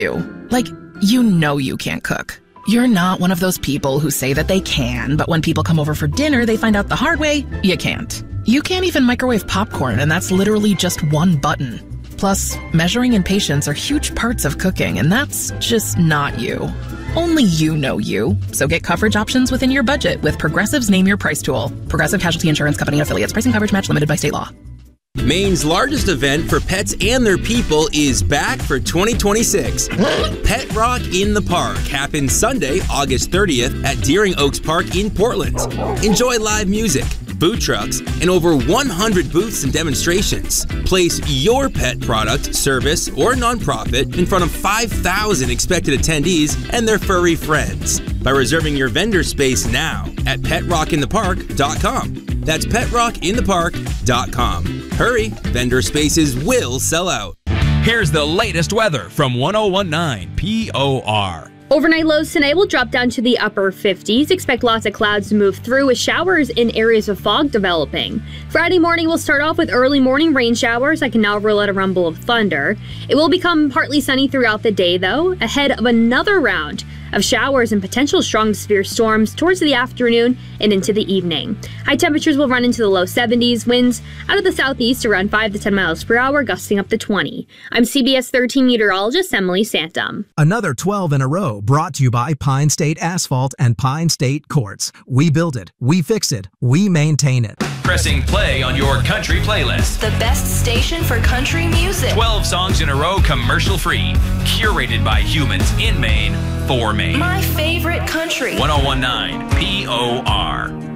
you. Like, you know you can't cook. You're not one of those people who say that they can, but when people come over for dinner, they find out the hard way, you can't. You can't even microwave popcorn, and that's literally just one button. Plus, measuring and patience are huge parts of cooking, and that's just not you. Only you know you. So get coverage options within your budget with Progressive's Name Your Price tool. Progressive Casualty Insurance Company and Affiliates. Pricing coverage match limited by state law. Maine's largest event for pets and their people is back for 2026. Pet Rock in the Park happens Sunday, August 30th at Deering Oaks Park in Portland. Enjoy live music, food trucks, and over 100 booths and demonstrations. Place your pet product, service, or nonprofit in front of 5,000 expected attendees and their furry friends by reserving your vendor space now at PetRockInThePark.com. That's PetRockInThePark.com. Hurry, vendor spaces will sell out. Here's the latest weather from 1019 POR. Overnight lows tonight will drop down to the upper 50s. Expect lots of clouds to move through with showers in areas of fog developing. Friday morning will start off with early morning rain showers that can now overlay a rumble of thunder. It will become partly sunny throughout the day, though, ahead of another round of showers and potential strong severe storms towards the afternoon and into the evening. High temperatures will run into the low 70s, winds out of the southeast around 5 to 10 miles per hour, gusting up to 20. I'm CBS 13 meteorologist Emily Santum. Another 12 in a row brought to you by Pine State Asphalt and Pine State Courts. We build it, we fix it, we maintain it. Pressing play on your country playlist. The best station for country music. 12 songs in a row commercial free. Curated by humans in Maine for Maine. My favorite country. 1019 POR.